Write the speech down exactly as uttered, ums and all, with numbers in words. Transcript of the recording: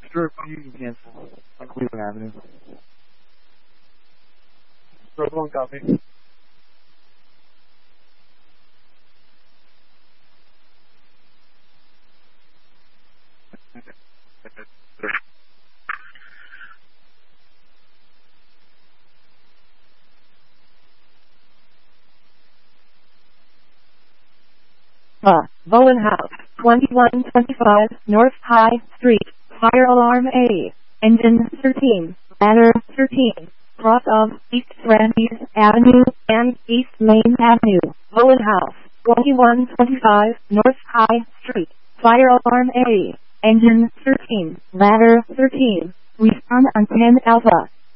Sure, you can cancel on Cleveland Avenue. Road one copy. Uh, Bowen House, twenty-one twenty-five North High Street, Fire Alarm A, Engine thirteen, Ladder thirteen, cross of East Randy's Avenue and East Main Avenue, Bowen House, twenty-one twenty-five North High Street, Fire Alarm A, Engine thirteen, Ladder thirteen, respond on ten Alpha.